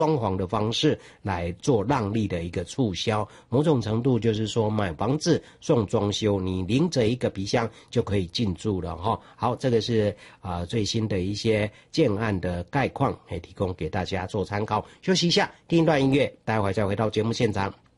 装潢的方式来做让利的一个促销，某种程度就是说买房子送装修，你领着一个皮箱就可以进驻了哈。好，这个是最新的一些建案的概况，提供给大家做参考。休息一下，听一段音乐，待会再回到节目现场。